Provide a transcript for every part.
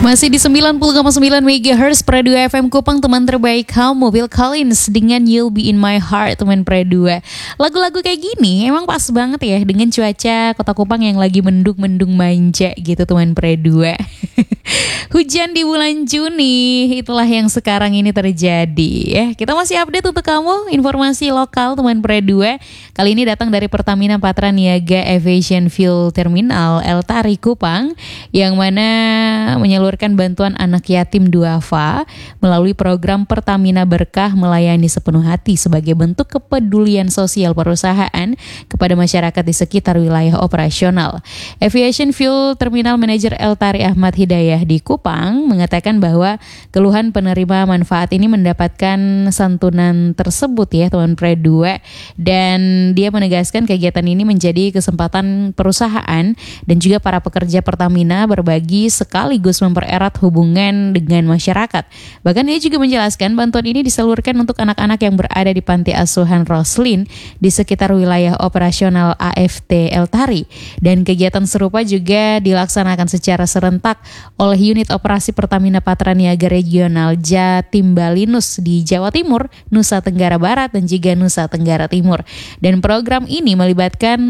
Masih di 90,9 MHz Pro 2 FM Kupang, teman terbaik kamu, Bill Collins dengan You'll Be In My Heart, teman Pro 2. Lagu-lagu kayak gini emang pas banget ya dengan cuaca Kota Kupang yang lagi mendung-mendung manja gitu, teman Pro 2. Hujan di bulan Juni, itulah yang sekarang ini terjadi ya. Kita masih update untuk kamu informasi lokal, teman Pro 2. Kali ini datang dari Pertamina Patraniaga Aviation Fuel Terminal Eltari Kupang, yang mana menyalurkan bantuan anak yatim duafa melalui program Pertamina Berkah Melayani Sepenuh Hati sebagai bentuk kepedulian sosial perusahaan kepada masyarakat di sekitar wilayah operasional. Aviation Fuel Terminal Manager Eltari Ahmad Hidayah di Kupang mengatakan bahwa keluhan penerima manfaat ini mendapatkan santunan tersebut ya, teman Pro 2, dan dia menegaskan kegiatan ini menjadi kesempatan perusahaan dan juga para pekerja Pertamina berbagi sekaligus mempererat hubungan dengan masyarakat. Bahkan dia juga menjelaskan bantuan ini disalurkan untuk anak-anak yang berada di Panti Asuhan Roslin di sekitar wilayah operasional AFT Eltari, dan kegiatan serupa juga dilaksanakan secara serentak oleh unit operasi Pertamina Patraniaga Regional Jatim Balinus di Jawa Timur, Nusa Tenggara Barat, dan juga Nusa Tenggara Timur. Dan program ini melibatkan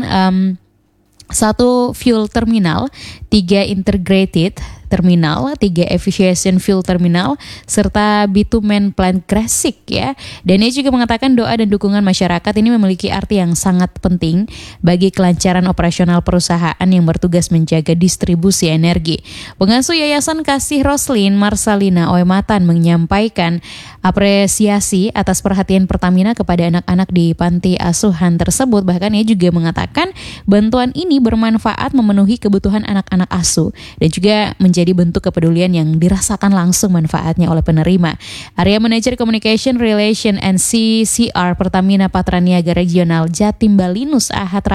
1 fuel terminal, 3 integrated terminal, 3 aviation fuel terminal, serta bitumen plant Gresik ya. Dan ia juga mengatakan doa dan dukungan masyarakat ini memiliki arti yang sangat penting bagi kelancaran operasional perusahaan yang bertugas menjaga distribusi energi. Pengasuh Yayasan Kasih Roslin, Marsalina Oematan, menyampaikan apresiasi atas perhatian Pertamina kepada anak-anak di panti asuhan tersebut. Bahkan ia juga mengatakan bantuan ini bermanfaat memenuhi kebutuhan anak-anak asuh dan juga menjadi bentuk kepedulian yang dirasakan langsung manfaatnya oleh penerima. Area Manager Communication Relation and CCR Pertamina Patraniaga Regional Jatim Balinus Ahad